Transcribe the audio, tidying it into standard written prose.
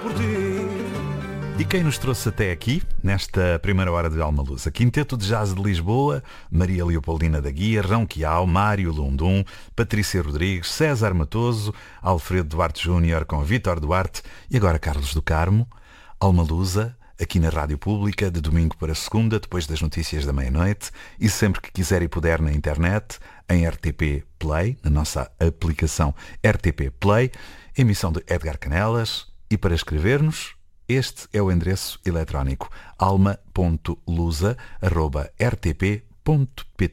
por ti. E quem nos trouxe até aqui, nesta primeira hora de Alma Lusa? Quinteto de Jazz de Lisboa, Maria Leopoldina da Guia, Rão Quiau, Mário Lundum, Patrícia Rodrigues, César Matoso, Alfredo Duarte Júnior com Vítor Duarte e agora Carlos do Carmo. Alma Lusa, aqui na Rádio Pública, de domingo para segunda, depois das notícias da meia-noite e sempre que quiser e puder na internet, em RTP Play, na nossa aplicação RTP Play, emissão de Edgar Canelas e para escrever-nos, este é o endereço eletrónico alma.lusa@rtp.pt.